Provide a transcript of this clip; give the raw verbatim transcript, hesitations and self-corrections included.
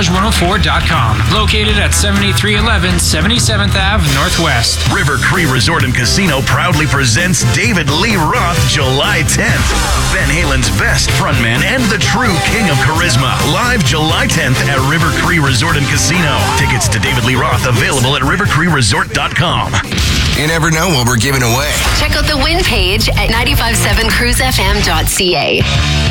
garage one oh four dot com. Located at seventy-three eleven seventy-seventh Avenue Northwest. River Cree Resort and Casino proudly presents David Lee Roth July tenth. Van Halen's best frontman and the true king of charisma. Live July tenth at River Cree Resort and Casino. Tickets to David Lee Roth available at river cree resort dot com. You never know what we're giving away. Check out the win page at nine five seven cruise f m dot c a.